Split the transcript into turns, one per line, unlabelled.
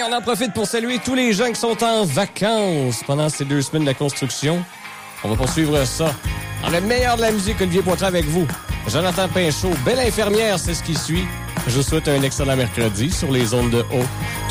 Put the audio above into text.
On en profite pour saluer tous les gens qui sont en vacances pendant ces 2 semaines de la construction. On va poursuivre ça. Dans le meilleur de la musique, Olivier Poitras avec vous. Jonathan Pinchot, Belle Infirmière, c'est ce qui suit. Je vous souhaite un excellent mercredi sur les ondes de haut.